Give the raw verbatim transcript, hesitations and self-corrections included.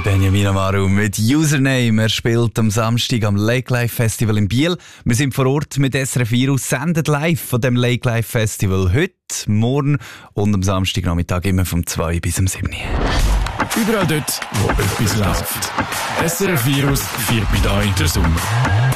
Benjamin Amaru mit Username. Er spielt am Samstag am Lake Life Festival in Biel. Wir sind vor Ort mit S R F Virus, sendet live von dem Lake Life Festival heute, morgen und am Samstagnachmittag immer vom zwei bis um sieben. Überall dort, wo etwas läuft. S R F Virus feiert mit euch den Sommer.